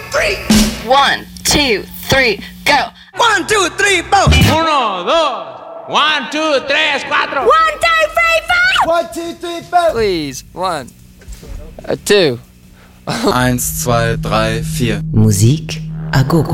three. 1, 2, 3, go. 1, 2, 3, 4. 1, 2, 1, 2, 3, 4. 1, 2, 3, 4. 1, 2, 3, 4. Please, 1, 2. 1, 2, 3, 4. Musik a gogo.